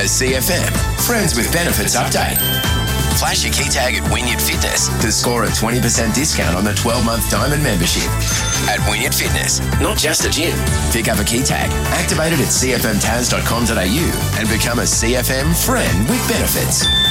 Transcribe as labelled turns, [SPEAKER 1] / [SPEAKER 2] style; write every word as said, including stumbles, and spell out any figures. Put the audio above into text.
[SPEAKER 1] C F M Friends with Benefits update. Flash your key tag at Wynyard Fitness to score a twenty percent discount on the twelve-month Diamond membership. At Wynyard Fitness, not just a gym. Pick up a key tag, activate it at c f m tas dot com dot a u and become a C F M friend with benefits.